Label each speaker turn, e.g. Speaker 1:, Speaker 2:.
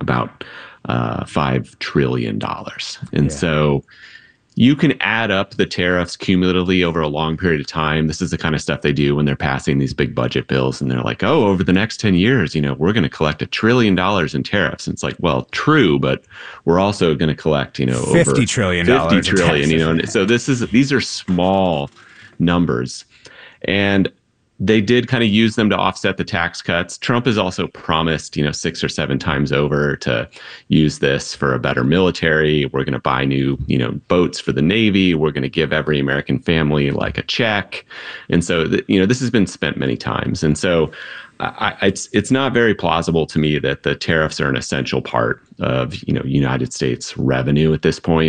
Speaker 1: about $5 trillion. And so you can add up the tariffs cumulatively over a long period of time. This is the kind of stuff they do when they're passing these big budget bills. And they're like, oh, over the next 10 years, we're going to collect $1 trillion in tariffs. And it's like, well, true, but we're also going to collect, over
Speaker 2: $50 trillion.
Speaker 1: $50 trillion, And so these are small numbers. And they did kind of use them to offset the tax cuts. Trump has also promised, 6 or 7 times over to use this for a better military. We're going to buy new, boats for the Navy. We're going to give every American family like a check. And so, this has been spent many times. And so it's not very plausible to me that the tariffs are an essential part of, United States revenue at this point.